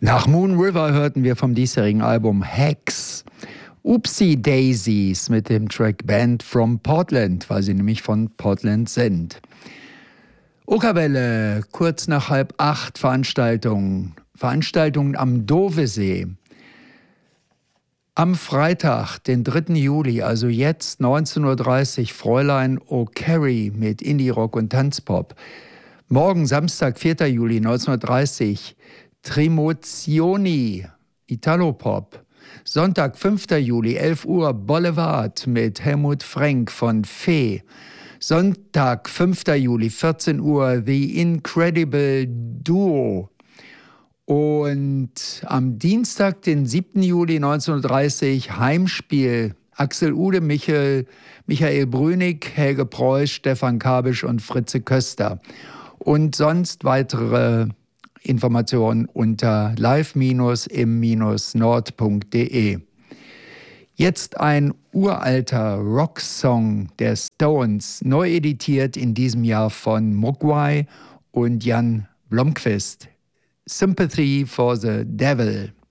Nach Moon River hörten wir vom diesjährigen Album Hex Oopsie Daisies mit dem Track Band from Portland, weil sie nämlich von Portland sind. Okerwelle, kurz nach 7:30 Veranstaltungen am Dovesee. Am Freitag, den 3. Juli, also jetzt 19:30 Uhr, Fräulein O'Carry mit Indie-Rock und Tanzpop. Morgen, Samstag, 4. Juli, 19:30 Uhr, Trimozioni, Italopop. Sonntag, 5. Juli, 11 Uhr, Boulevard mit Helmut Frank von Fee. Sonntag, 5. Juli, 14 Uhr, The Incredible Duo. Und am Dienstag, den 7. Juli 19:30 Heimspiel, Axel Ude, Michael Brünig, Helge Preuß, Stefan Kabisch und Fritze Köster. Und sonst weitere Informationen unter live-im-nord.de. Jetzt ein uralter Rocksong der Stones, neu editiert in diesem Jahr von Mogwai und Jan Blomqvist. Sympathy for the Devil.